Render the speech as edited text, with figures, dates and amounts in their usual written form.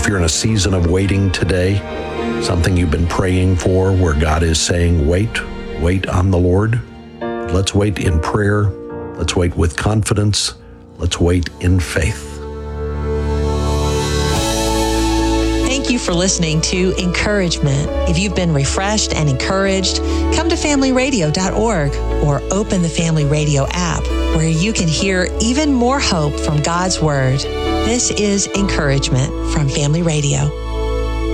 if you're in a season of waiting today, something you've been praying for where God is saying, wait on the Lord. Let's wait in prayer. Let's wait with confidence. Let's wait in faith. Thank you for listening to Encouragement. If you've been refreshed and encouraged, come to familyradio.org or open the Family Radio app where you can hear even more hope from God's Word. This is Encouragement from Family Radio.